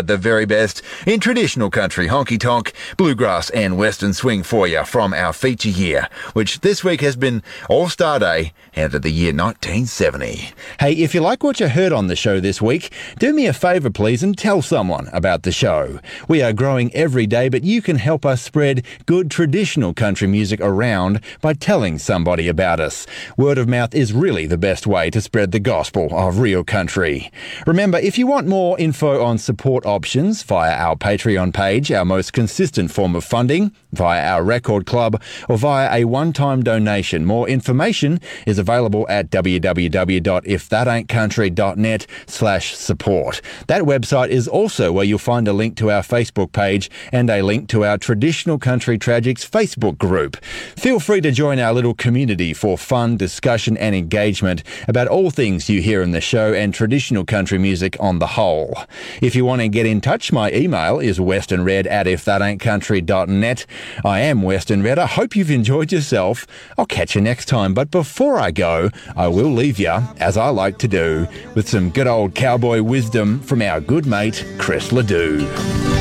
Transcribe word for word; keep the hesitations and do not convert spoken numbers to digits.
but the very best in traditional country, honky-tonk, bluegrass and western swing for you from our feature year, which this week has been All-Star Day and of the year nineteen seventy. Hey, if you like what you heard on the show this week, do me a favour please and tell someone about the show. We are growing every day, but you can help us spread good traditional country music around by telling somebody about us. Word of mouth is really the best way to spread the gospel of real country. Remember, if you want more info on support options via our Patreon page, our most consistent form of funding, via our record club, or via a one-time donation, more information is available at www.ifthataintcountry.net slash support. That website is also where you'll find a link to our Facebook page and a link to our Traditional Country Tragics Facebook group. Feel free to join our little community for fun, discussion and engagement about all things you hear in the show and traditional country music on the whole. If you want to get in touch, my email is westernred at ifthataintcountry.net. I am Western Red. I hope you've enjoyed yourself. I'll catch you next time. But before I go, I will leave you, as I like to do, with some good old cowboy wisdom from our good mate, Chris Ledoux.